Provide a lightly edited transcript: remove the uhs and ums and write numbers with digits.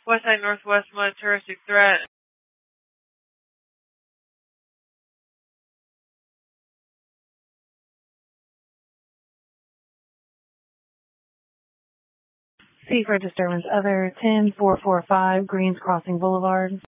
West side northwest mud touristic threat. C for disturbance other 10445 Greens Crossing Boulevard.